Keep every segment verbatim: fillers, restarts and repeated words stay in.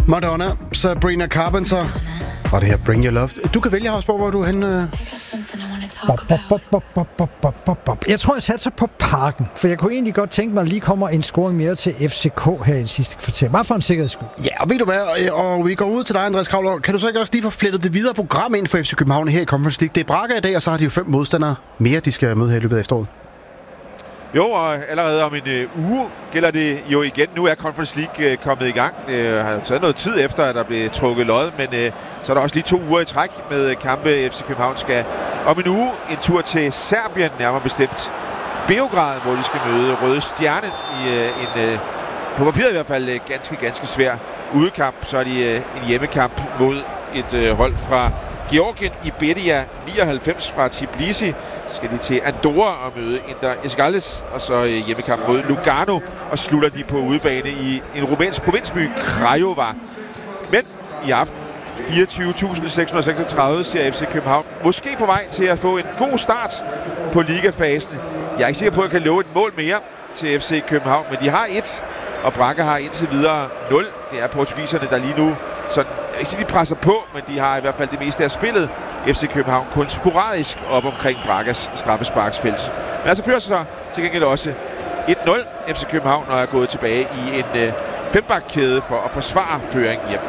Madonna, Sabrina Carpenter. Og det her Bring Your Love. Du kan vælge, Hausborg, hvor du er henne. Bop, bop, bop, bop, bop, bop, bop, bop, bop. Jeg tror, jeg satser på Parken, for jeg kunne egentlig godt tænke mig, at lige kommer en scoring mere til F C K her i sidste kvarter. Bare for en sikkerheds skyld. Ja, og ved du hvad, og vi går ud til dig, Andreas Kravler. Kan du så ikke også lige få flettet det videre program ind for F C København her i Conference League? Det er Braga i dag, og så har de jo fem modstandere mere, de skal møde her i løbet af efteråret. Jo, og allerede om en øh, uge gælder det jo igen. Nu er Conference League øh, kommet i gang. Det har jo taget noget tid efter, at der blev trukket lod, men øh, så er der også lige to uger i træk med kampe. F C København skal om en uge en tur til Serbien, nærmere bestemt Beograd, hvor de skal møde Røde Stjerne i øh, en, øh, på papiret i hvert fald, øh, ganske, ganske svær udekamp. Så er de øh, en hjemmekamp mod et øh, hold fra Georgien i Bedia nioghalvfems fra Tbilisi. Så skal de til Andorra og møde Inter Escales, og så hjemmekamp mod Lugano, og slutter de på udebane i en rumænsk provinsby, Craiova. Men i aften, fireogtyve tusind seks hundrede seksogtredive, ser F C København måske på vej til at få en god start på ligafasen. Jeg er ikke sikker på, at jeg kan love et mål mere til F C København, men de har et, og Braga har indtil videre nul. Det er portugiserne, der lige nu sådan, jeg vil ikke sige, de presser på, men de har i hvert fald det meste af spillet. F C København kun sporadisk op omkring Bragas straffesparksfelt. Men altså fører sig til gengæld også et nul F C København, og er gået tilbage i en øh, fembakkæde for at forsvare føringen hjem.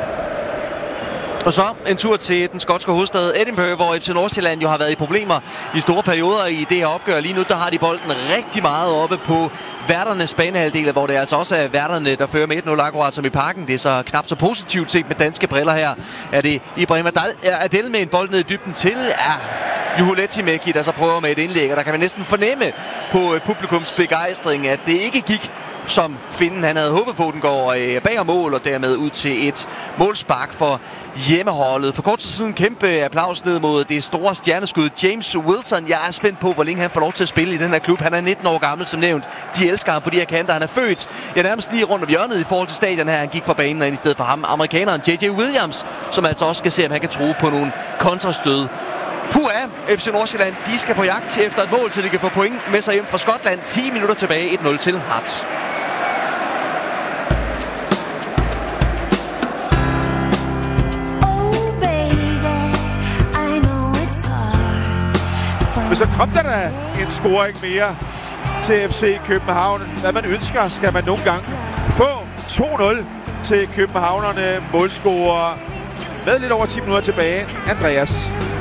Og så en tur til den skotske hovedstad Edinburgh, hvor F C Nordsjælland jo har været i problemer i store perioder i det her opgør. Lige nu der har de bolden rigtig meget oppe på værternes banehalvdel, hvor det altså også er værterne, der fører med et nul akkurat som i Parken. Det er så knap så positivt set med danske briller her. Er det Ibrahim Adel med en bold ned i dybden til? Ja, Juholetti Mekki, der så prøver med et indlæg, og der kan man næsten fornemme på publikums begejstring, at det ikke gik som Finnen han havde håbet på. Den går øh, bag om mål, og dermed ud til et målspark for hjemmeholdet. For kort tid siden kæmpe applaus ned mod det store stjerneskud James Wilson. Jeg er spændt på, hvor længe han får lov til at spille i den her klub. Han er nitten år gammel, som nævnt. De elsker ham på de her kanter. Han er født, ja, nærmest lige rundt om hjørnet i forhold til stadion her. Han gik fra banen og ind i stedet for ham, amerikaneren J J Williams, som altså også skal se, om han kan tro på nogle kontrastød. Puha, F C Nordsjælland, de skal på jagt efter et mål, så de kan få point med sig hjem fra Skotland. ti minutter tilbage, et nul til Hart. Men så kom der da en scoring mere til F C København. Hvad man ønsker, skal man nogle gange få. to nul til københavnerne. Målscorer med lidt over ti minutter tilbage. Andreas